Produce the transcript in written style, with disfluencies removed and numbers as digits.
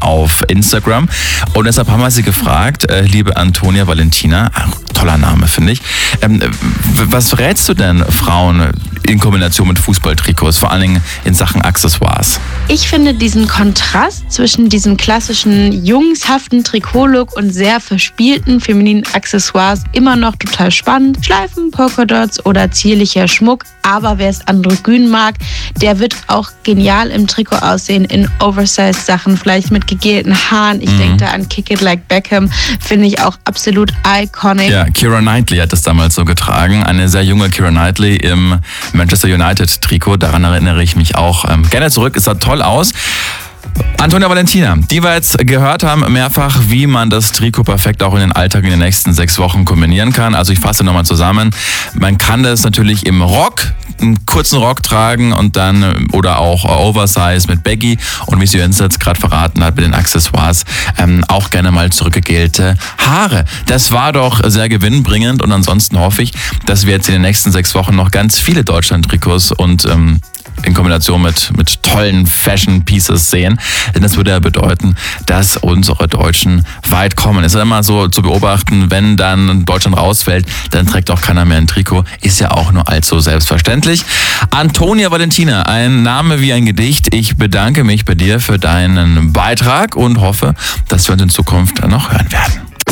auf Instagram. Und deshalb haben wir sie gefragt, liebe Antonia Valentina, toller Name, finde ich. Was rätst du denn Frauen in Kombination mit Fußballtrikots, vor allen Dingen in Sachen Accessoires? Ich finde diesen Kontrast zwischen diesem klassischen jungshaften Trikotlook und sehr verspielten femininen Accessoires immer noch total spannend. Schleifen, Polkadots oder zierlicher Schmuck. Aber wer es androgyn mag, der wird auch genial im Trikot aussehen, in Oversize-Sachen, vielleicht mit gegelten Haaren. Ich denke da an Kick It Like Beckham, finde ich auch absolut iconic. Ja, Keira Knightley hat das damals so getragen. Eine sehr junge Keira Knightley im Manchester United-Trikot. Daran erinnere ich mich auch gerne zurück. Es sah toll aus. Antonia Valentina, die wir jetzt gehört haben, mehrfach, wie man das Trikot perfekt auch in den Alltag in den nächsten 6 Wochen kombinieren kann. Also ich fasse nochmal zusammen. Man kann das natürlich im Rock, einen kurzen Rock tragen und dann oder auch Oversize mit Baggy und wie sie uns jetzt gerade verraten hat mit den Accessoires, auch gerne mal zurückgegelte Haare. Das war doch sehr gewinnbringend und ansonsten hoffe ich, dass wir jetzt in den nächsten 6 Wochen noch ganz viele Deutschland-Trikots und in Kombination mit tollen Fashion-Pieces sehen. Denn das würde ja bedeuten, dass unsere Deutschen weit kommen. Es ist immer so zu beobachten, wenn dann Deutschland rausfällt, dann trägt auch keiner mehr ein Trikot. Ist ja auch nur allzu selbstverständlich. Antonia Valentina, ein Name wie ein Gedicht. Ich bedanke mich bei dir für deinen Beitrag und hoffe, dass wir uns in Zukunft noch hören werden.